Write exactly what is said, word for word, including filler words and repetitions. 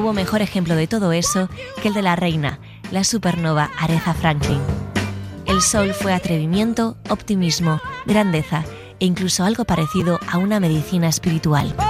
hubo mejor ejemplo de todo eso que el de la reina, la supernova Aretha Franklin. El soul fue atrevimiento, optimismo, grandeza e incluso algo parecido a una medicina espiritual.